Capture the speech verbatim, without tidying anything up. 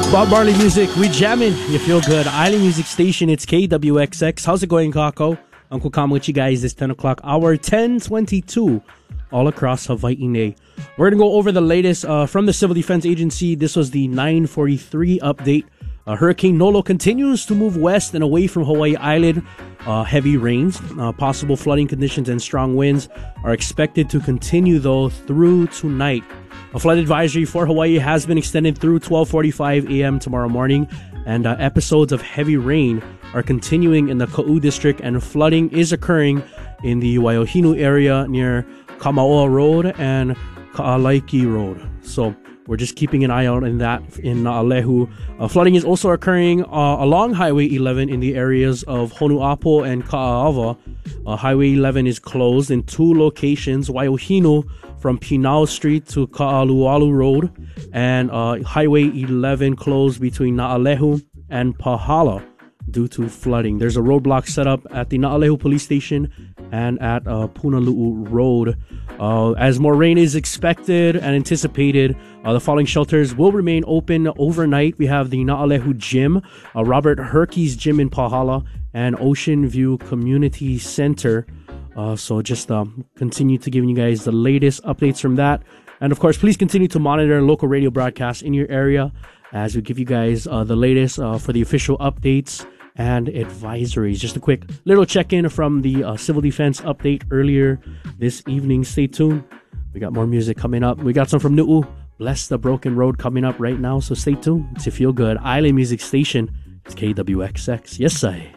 Bob Marley music, we jamming. You feel good. Island Music Station, it's K W X X. How's it going, Kako? Uncle Kam with you guys this ten o'clock hour, ten twenty-two, all across Hawaii. We're going to go over the latest uh, from the Civil Defense Agency. This was the nine forty-three update. Uh, Hurricane Nolo continues to move west and away from Hawaii Island. Uh, heavy rains, uh, possible flooding conditions, and strong winds are expected to continue, though, through tonight. A flood advisory for Hawaii has been extended through twelve forty-five a.m. tomorrow morning, and uh, episodes of heavy rain are continuing in the Ka'u district, and flooding is occurring in the Waiohinu area near Kamaoa Road and Ka'alaiki Road. So we're just keeping an eye out in that in Na'alehu. Uh, flooding is also occurring uh, along Highway eleven in the areas of Honuapo and Ka'aava. Uh, Highway eleven is closed in two locations, Waiohinu from Pinau Street to Ka'alualu Road, and uh, Highway eleven closed between Na'alehu and Pahala due to flooding. There's a roadblock set up at the Na'alehu Police Station and at uh, Punalu'u Road. Uh, as more rain is expected and anticipated, uh, the following shelters will remain open overnight. We have the Na'alehu Gym, uh, Robert Herkey's Gym in Pahala, and Ocean View Community Center. Uh, so just um, continue to giving you guys the latest updates from that. And of course, please continue to monitor local radio broadcasts in your area as we give you guys uh, the latest uh, for the official updates and advisories. Just a quick little check-in from the uh, Civil Defense update earlier this evening. Stay tuned. We got more music coming up. We got some from Nu'u, Bless the Broken Road, coming up right now. So stay tuned. It's your Feel Good Island Music Station. It's K W X X. Yes, I.